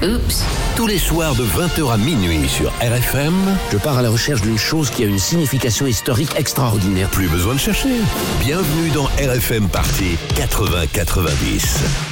Oups. Tous les soirs de 20h à minuit sur RFM. Je pars à la recherche d'une chose qui a une signification historique extraordinaire. Plus besoin de chercher. Bienvenue dans RFM Party 80-90.